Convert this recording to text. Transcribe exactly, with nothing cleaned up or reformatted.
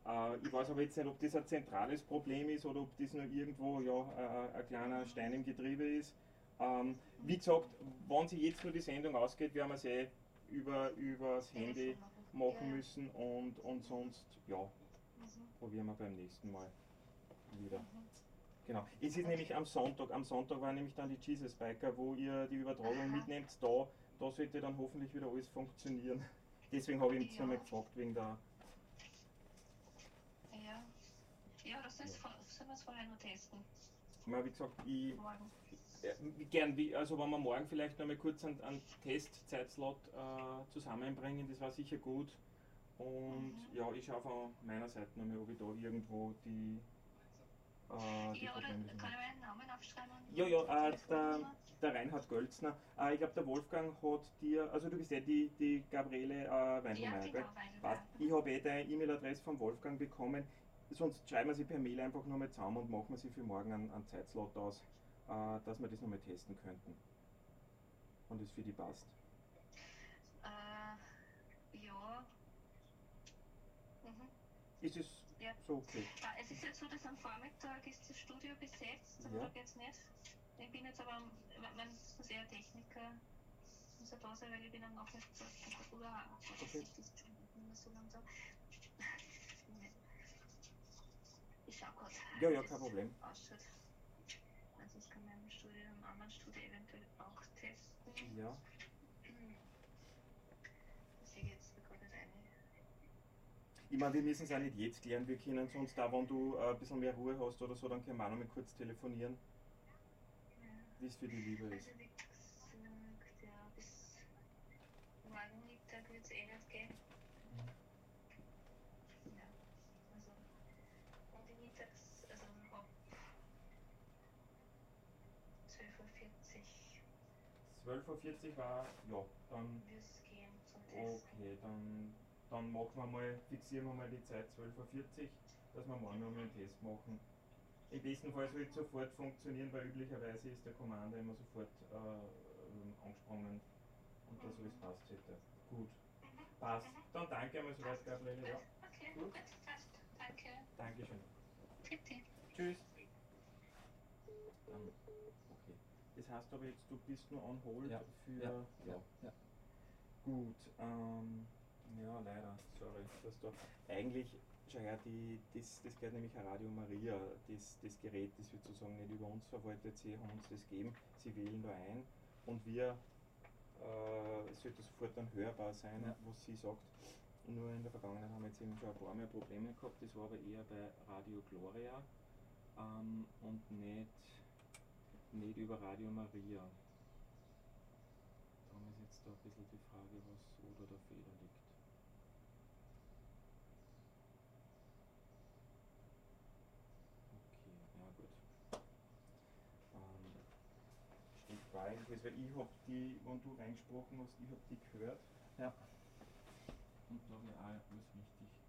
Äh, ich weiß aber jetzt nicht, ob das ein zentrales Problem ist oder ob das nur irgendwo ja, äh, ein kleiner Stein im Getriebe ist. Ähm, wie gesagt, wenn sich jetzt nur die Sendung ausgeht, werden wir es eh über, über das Handy Telefon machen. Ja, machen ja. müssen und, und sonst, ja, Mhm. probieren wir beim nächsten Mal wieder. Mhm. Genau. Es ist nämlich Okay. am Sonntag, am Sonntag war nämlich dann die Jesus Biker, wo ihr die Übertragung Aha. mitnehmt. Da, da sollte dann hoffentlich wieder alles funktionieren. Deswegen habe ich ihn jetzt nochmal Ja, gefragt, wegen der. ja. Ja, das Ja. ist, vor- sollen wir es vorher nur testen? Ja, wie gesagt, ich Morgen. äh, gern, wie, also wenn wir morgen vielleicht noch mal kurz einen, einen Test-Zeitslot äh, zusammenbringen, das war sicher gut. Und Mhm. ja, ich schaue von meiner Seite noch mal, ob ich da irgendwo die, äh, die Ja, oder Probleme kann sind. ich meinen Namen aufschreiben Ja, und die ja, äh, der, Telefonnummer? der Reinhard Gölzner. Äh, ich glaube, der Wolfgang hat dir, also du bist ja die, die Gabriele äh, Ja, Weindelmeier, gell? genau, Passt. Weidelberg. Ich Mhm. habe eh deine E-Mail-Adresse vom Wolfgang bekommen. Sonst schreiben wir sie per Mail einfach nochmal zusammen und machen wir sie für morgen einen, einen Zeitslot aus, äh, dass wir das nochmal testen könnten. Und das für die passt. Äh, ja. Mhm. Ist es Ja. so okay? Äh, es ist jetzt so, dass am Vormittag ist das Studio besetzt, also da Ja? geht es nicht. Ich bin jetzt aber, am- wenn es muss eher ein Techniker muss er da sein, weil ich bin am Nachmittag oder Okay. vorsichtig, das ist nicht mehr so lang da. Ich schau kurz, Ja, wie ja, kein das Problem. ausschaut. Also ich kann meinem Studio, im anderen Studio eventuell auch testen. Ja. Das ich jetzt gerade nicht eine. Ich meine, wir müssen es auch nicht jetzt klären, wir können sonst da, wenn du äh, ein bisschen mehr Ruhe hast oder so, dann können wir auch noch mal kurz telefonieren, wie es für die Liebe Also ist. wie gesagt, ja, bis morgen Mittag wird es eh nicht gehen. Ja, also um die Mittags, also ab zwölf Uhr vierzig zwölf Uhr vierzig war, ja, dann, wird es gehen zum Testen. okay, dann, dann machen wir mal, fixieren wir mal die Zeit zwölf Uhr vierzig, dass wir morgen nochmal einen Test machen. Im besten Fall soll es sofort funktionieren, weil üblicherweise ist der Commander immer sofort äh, angesprungen und da soll es passt hätte. Gut, Mhm. passt. Mhm. Dann danke einmal soweit, Passt. Gabriele, ja. Gut. Okay, Gut, gut, passt. Danke. Dankeschön. Bitte. Tschüss. Dann, okay. Das heißt aber jetzt, du bist nur on hold Ja, für, ja, ja. ja, ja. Gut, ähm, ja, leider, sorry, dass da, eigentlich, schau her, die, das, das gehört nämlich an Radio Maria, das, das Gerät, das wird sozusagen nicht über uns verwaltet, sie haben uns das gegeben, sie wählen da ein und wir, äh, es sollte sofort dann hörbar sein, Ja. was sie sagt. Nur in der Vergangenheit haben wir jetzt eben schon ein paar Mal Probleme gehabt, das war aber eher bei Radio Gloria ähm, und nicht, nicht über Radio Maria. Darum ist jetzt da ein bisschen die Frage, was oder der Fehler liegt. Okay, ja gut. Ähm, steht bei eigentlich, weil ich habe die, wenn du reingesprochen hast, ich habe die gehört. Ja. Und da habe ich auch alles richtig